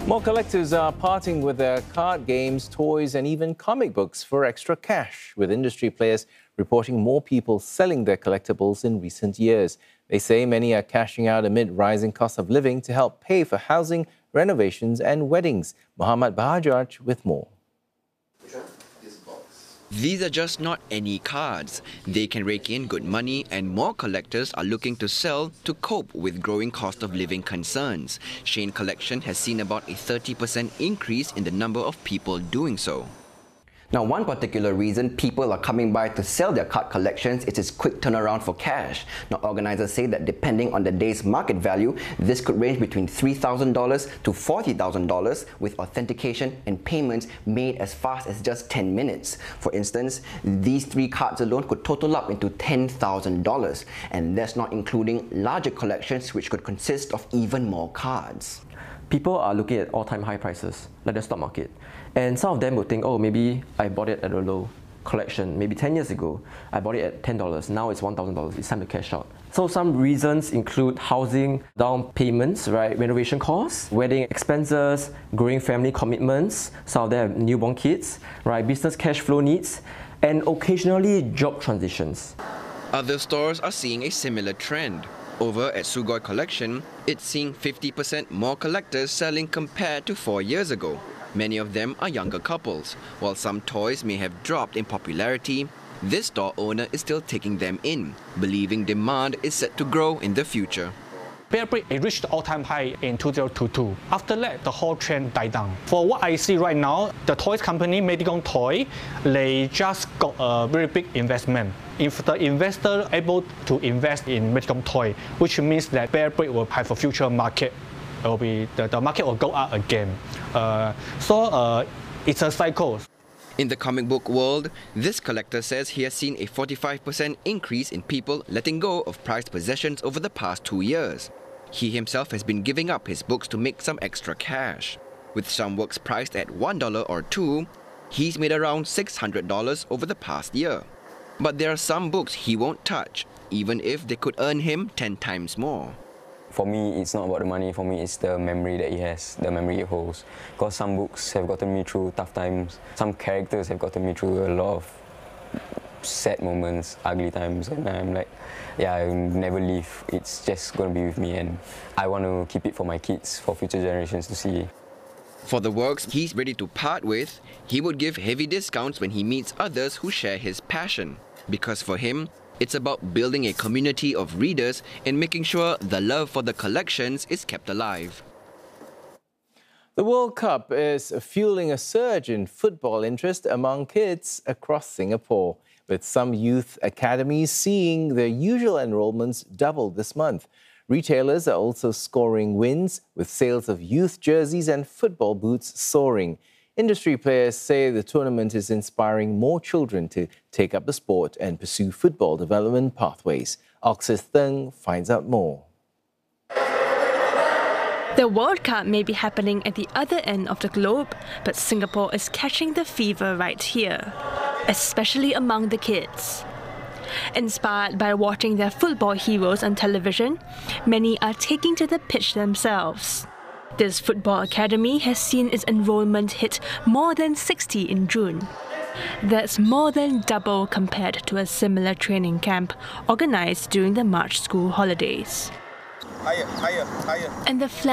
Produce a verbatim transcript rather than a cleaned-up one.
More collectors are parting with their card games, toys and even comic books for extra cash, with industry players reporting more people selling their collectibles in recent years. They say many are cashing out amid rising costs of living to help pay for housing, renovations and weddings. Muhammad Bahajaj with more. These are just not any cards. They can rake in good money, and more collectors are looking to sell to cope with growing cost of living concerns. Shane Collection has seen about a thirty percent increase in the number of people doing so. Now, one particular reason people are coming by to sell their card collections is its quick turnaround for cash. Now, organizers say that depending on the day's market value, this could range between three thousand dollars to forty thousand dollars, with authentication and payments made as fast as just ten minutes. For instance, these three cards alone could total up into ten thousand dollars, and that's not including larger collections which could consist of even more cards. People are looking at all-time high prices, like the stock market. And some of them will think, oh, maybe I bought it at a low collection. Maybe ten years ago, I bought it at ten dollars. Now it's one thousand dollars. It's time to cash out. So some reasons include housing, down payments, right, renovation costs, wedding expenses, growing family commitments. Some of them have newborn kids, right, business cash flow needs, and occasionally job transitions. Other stores are seeing a similar trend. Over at Sugoi Collection, it's seeing fifty percent more collectors selling compared to four years ago. Many of them are younger couples. While some toys may have dropped in popularity, this store owner is still taking them in, believing demand is set to grow in the future. Bear Brick it reached all-time high in two thousand twenty-two. After that, the whole trend died down. For what I see right now, the toys company, Medicom Toy, they just got a very big investment. If the investor able to invest in Medicom Toy, which means that Bear Brick will have a future market, it will be the, the market will go up again. Uh, so uh, it's a cycle. In the comic book world, this collector says he has seen a forty-five percent increase in people letting go of prized possessions over the past two years. He himself has been giving up his books to make some extra cash. With some works priced at one dollar or two, he's made around six hundred dollars over the past year. But there are some books he won't touch, even if they could earn him ten times more. For me, it's not about the money. For me, it's the memory that he has, the memory it holds. Because some books have gotten me through tough times. Some characters have gotten me through a lot of sad moments, ugly times. And I'm like, yeah, I'll never leave. It's just going to be with me. And I want to keep it for my kids, for future generations to see. For the works he's ready to part with, he would give heavy discounts when he meets others who share his passion. Because for him, it's about building a community of readers and making sure the love for the collections is kept alive. The World Cup is fueling a surge in football interest among kids across Singapore, with some youth academies seeing their usual enrollments double this month. Retailers are also scoring wins, with sales of youth jerseys and football boots soaring. Industry players say the tournament is inspiring more children to take up the sport and pursue football development pathways. Oxis Theng finds out more. The World Cup may be happening at the other end of the globe, but Singapore is catching the fever right here, especially among the kids. Inspired by watching their football heroes on television, many are taking to the pitch themselves. This football academy has seen its enrollment hit more than sixty in June. That's more than double compared to a similar training camp organised during the March school holidays. Higher, higher, higher. And the